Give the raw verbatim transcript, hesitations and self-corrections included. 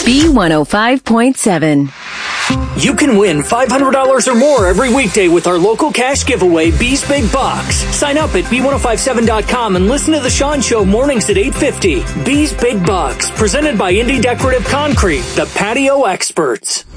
B one oh five point seven. You can win five hundred dollars or more every weekday with our local cash giveaway, B's Big Box. Sign up at B ten fifty-seven dot com and listen to The Sean Show mornings at eight fifty. B's Big Box, presented by Indy Decorative Concrete, the patio experts.